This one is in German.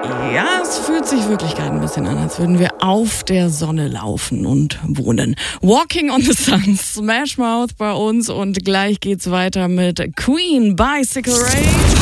Ja, es fühlt sich wirklich gerade ein bisschen an, als würden wir auf der Sonne laufen und wohnen. Walking on the Sun, Smash Mouth bei uns und gleich geht's weiter mit Queen, Bicycle Race.